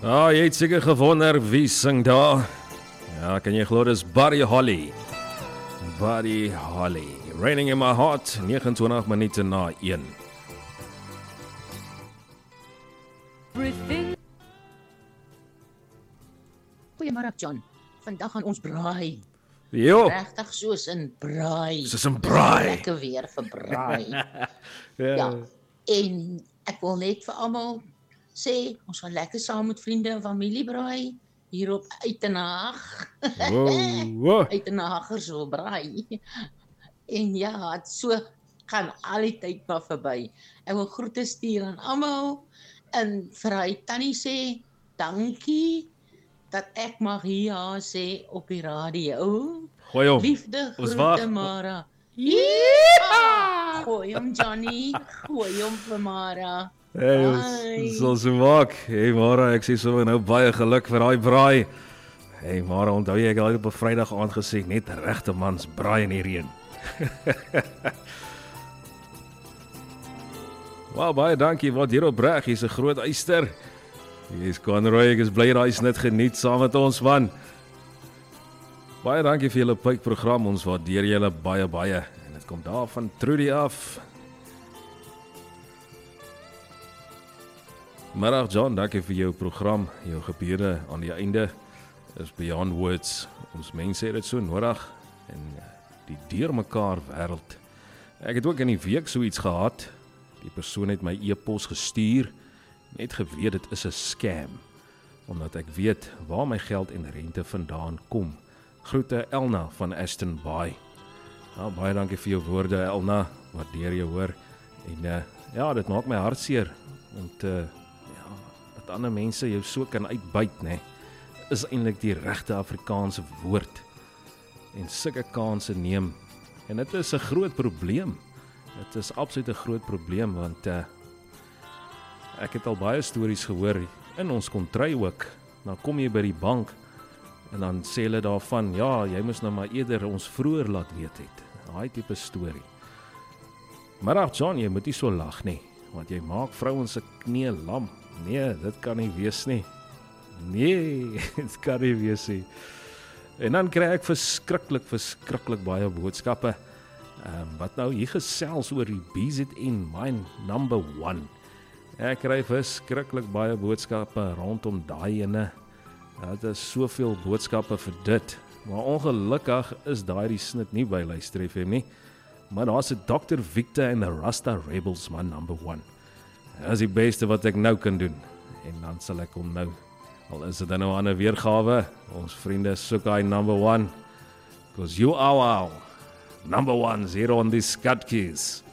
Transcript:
Jy het seker gewonder wie sing daar. Ja, kan jy glo dis Buddy Holly. Buddy Holly. Raining in my heart, 29 minute na 1. Goeiemôre John. Vandag gaan ons braai. Jo, Regtig soos in braai. soos 'n braai. Lekker weer vir braai. Ja. Ja. En ek wil net vir almal sê ons gaan lekker saam met vriende en familie braai hier op Uitenhaag. Wow. Uitenhager so braai. En ja, het so gaan al die tyd maar verby. Ek wil groete stuur aan almal en vir hy tannie sê dankie dat ek mag hier sê op die radio. Gooi hom. Liefde Ons groete wag. Mara. Ja! Gooi hom Johnny, gooi hom vir Mara. Hey, ons sal so maak. Hey Mara, ek sê so nou baie geluk vir daai braai. Hey Mara, onthou jy ek het op 'n Vrydag aand gesê net regte mans braai in die reën. Wow, baie dankie. Wat hier opreg, hier's 'n groot eyster. Hier's Conroy, ek is bly daai snit geniet saam met ons man. Baie dankie vir julle pypprogram. Ons waardeer julle baie en dit kom daar van Trudy af. Middag John, dankie vir jou program. Jou gebede aan die einde is beyond words. Ons mense het dit so nodig in die deurmekaar wêreld. Ek het ook in die week so iets gehad. Die persoon het my e-pos gestuur, net geweet dit is 'n scam, omdat ek weet waar my geld en rente vandaan kom. Groete Elna van Aston Bay. Nou, baie dankie vir jou woorde Elna, waardeer jou hoor. En ja, dit maak my hartseer, want dat ander mense jou so kan uitbuit, nê, is eintlik die regte Afrikaanse woord. En sulke kansse neem. En dit is 'n groot probleem. Dit is absoluut 'n groot probleem, want ek het al baie stories gehoor in ons kontry ook. Dan kom jy by die bank en dan sê hulle daarvan, ja, jy moes nou maar eerder ons vroeër laat weet het. Daai tipe storie. Maar John, jy moet nie so lag nie, want jy maak vrouens se knie lam. Nee, dit kan nie wees nie. Nee, dit kan nie wees nie. En dan kry ek verskriklik baie boodskappe. Wat nou hier gesels oor die BZN myn number 1. Ek kry verskriklik baie boodskappe rondom daai ene. Dit is soveel boodskappe vir dit. Maar ongelukkig is daai die snit nie by Luister FM nie. Maar daar's 'n Dr. Victor en 'n Rasta Rebels man number 1. Dit is die beste wat ek nou kan doen. En dan sal ek hom nou, al is dit nou 'n ander weergawe, ons vriende soek hy number 1. Because you are number 1 here on these Skatkies.